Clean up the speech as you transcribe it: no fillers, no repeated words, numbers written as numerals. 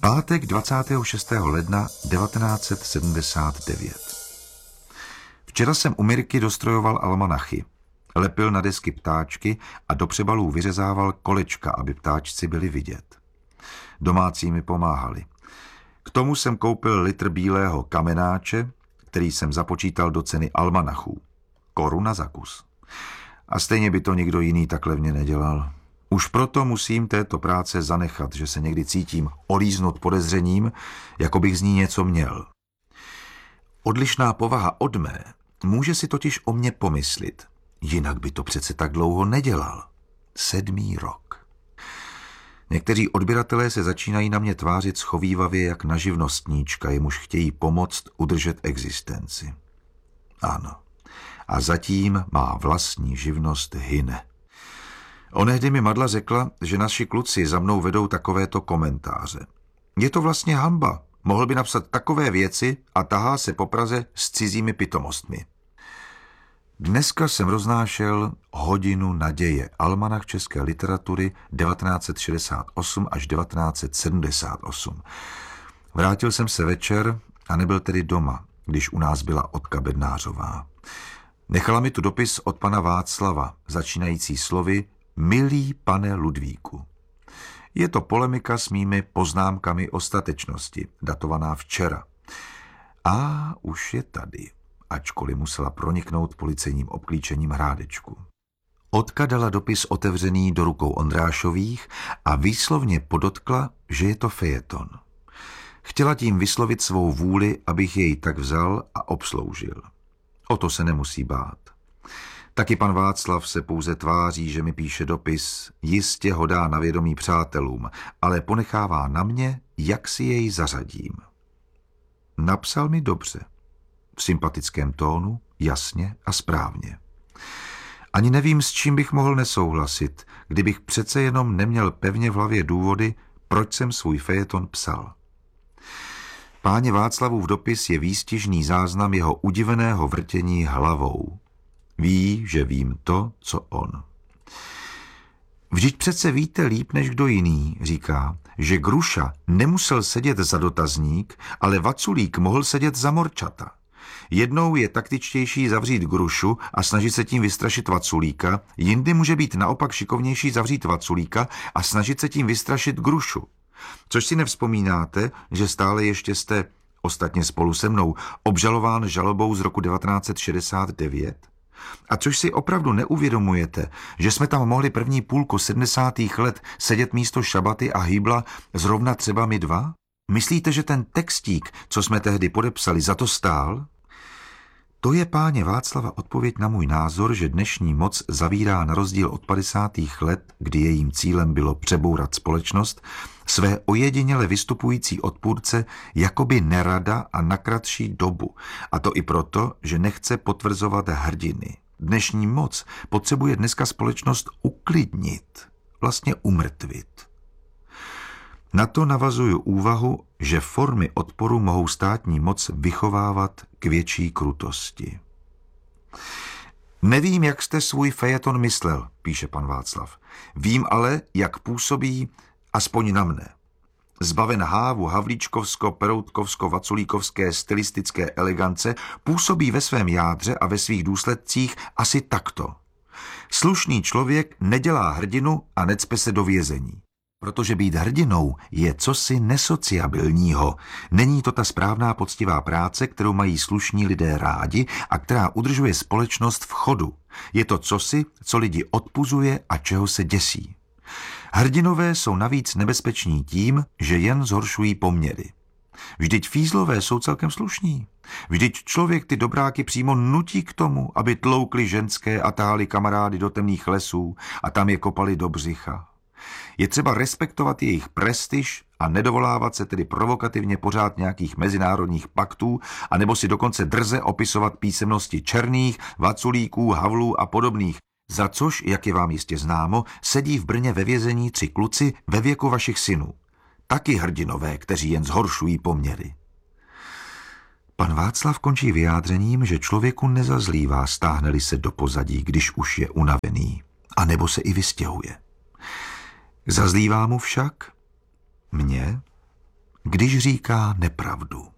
Pátek 26. ledna 1979. Včera jsem u Mirky dostrojoval almanachy. Lepil na desky ptáčky a do přebalů vyřezával kolečka, aby ptáčci byli vidět. Domácí mi pomáhali. K tomu jsem koupil litr bílého kamenáče, který jsem započítal do ceny almanachů. Koruna za kus. A stejně by to nikdo jiný tak levně nedělal. Už proto musím této práce zanechat, že se někdy cítím olíznut podezřením, jako bych z ní něco měl. Odlišná povaha od mé může si totiž o mě pomyslit, jinak by to přece tak dlouho nedělal. 7. rok. Někteří odběratelé se začínají na mě tvářit schovívavě jak na živnostníčka, jemuž chtějí pomoct udržet existenci. Ano. A zatím má vlastní živnost hyne. Onehdy mi Madla řekla, že naši kluci za mnou vedou takovéto komentáře. Je to vlastně hanba. Mohl by napsat takové věci a tahá se po Praze s cizími pitomostmi. Dneska jsem roznášel Hodinu naděje, almanach české literatury 1968 až 1978. Vrátil jsem se večer a nebyl tedy doma, když u nás byla Otka Bednářová. Nechala mi tu dopis od pana Václava, začínající slovy Milý pane Ludvíku. Je to polemika s mými poznámkami o statečnosti, datovaná včera. A už je tady, ačkoliv musela proniknout policejním obklíčením Hrádečku. Otka dala dopis otevřený do rukou Ondrášových a výslovně podotkla, že je to fejeton. Chtěla tím vyslovit svou vůli, abych jej tak vzal a obsloužil. O to se nemusí bát. Taky pan Václav se pouze tváří, že mi píše dopis, jistě ho dá na vědomí přátelům, ale ponechává na mě, jak si jej zařadím. Napsal mi dobře, v sympatickém tónu, jasně a správně. Ani nevím, s čím bych mohl nesouhlasit, kdybych přece jenom neměl pevně v hlavě důvody, proč jsem svůj fejeton psal. Páně Václavův dopis je výstižný záznam jeho udiveného vrtění hlavou. Ví, že vím to, co on. Vždyť přece víte líp než kdo jiný, říká, že Gruša nemusel sedět za dotazník, ale Vaculík mohl sedět za morčata. Jednou je taktičtější zavřít Grušu a snažit se tím vystrašit Vaculíka, jindy může být naopak šikovnější zavřít Vaculíka a snažit se tím vystrašit Grušu. Což si nevzpomínáte, že stále ještě jste, ostatně spolu se mnou, obžalován žalobou z roku 1969? A což si opravdu neuvědomujete, že jsme tam mohli první půlku 70. let sedět místo Šabaty a Hýbla zrovna třeba my dva? Myslíte, že ten textík, co jsme tehdy podepsali, za to stál? To je páně Václava odpověď na můj názor, že dnešní moc zavírá na rozdíl od 50. let, kdy jejím cílem bylo přebourat společnost, své ojediněle vystupující odpůrce jakoby nerada a na kratší dobu. A to i proto, že nechce potvrzovat hrdiny. Dnešní moc potřebuje dneska společnost uklidnit, vlastně umrtvit. Na to navazuju úvahu, že formy odporu mohou státní moc vychovávat k větší krutosti. Nevím, jak jste svůj fejeton myslel, píše pan Václav. Vím ale, jak působí aspoň na mne. Zbaven hávu havlíčkovsko-peroutkovsko-vaculíkovské stylistické elegance působí ve svém jádře a ve svých důsledcích asi takto. Slušný člověk nedělá hrdinu a necpe se do vězení. Protože být hrdinou je cosi nesociabilního. Není to ta správná poctivá práce, kterou mají slušní lidé rádi a která udržuje společnost v chodu. Je to cosi, co lidi odpuzuje a čeho se děsí. Hrdinové jsou navíc nebezpeční tím, že jen zhoršují poměry. Vždyť fízlové jsou celkem slušní. Vždyť člověk ty dobráky přímo nutí k tomu, aby tloukli ženské a táhli kamarády do temných lesů a tam je kopali do břicha. Je třeba respektovat jejich prestiž a nedovolávat se tedy provokativně pořád nějakých mezinárodních paktů, anebo si dokonce drze opisovat písemnosti Černých, Vaculíků, Havlů a podobných, za což, jak je vám jistě známo, sedí v Brně ve vězení 3 kluci ve věku vašich synů. Taky hrdinové, kteří jen zhoršují poměry. Pan Václav končí vyjádřením, že člověku nezazlívá, stáhne-li se do pozadí, když už je unavený, anebo se i vystěhuje. Zazlívá mu však mně když říká nepravdu.